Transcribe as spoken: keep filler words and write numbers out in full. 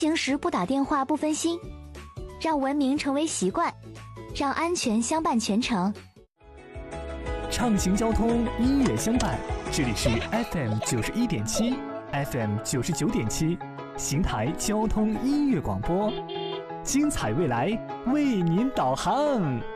行时不打电话不分心，让文明成为习惯，让安全相伴全程。 畅行交通，音乐相伴。这里是 F M 九十一点七 ，F M 九十九点七，邢台交通音乐广播，精彩未来为您导航。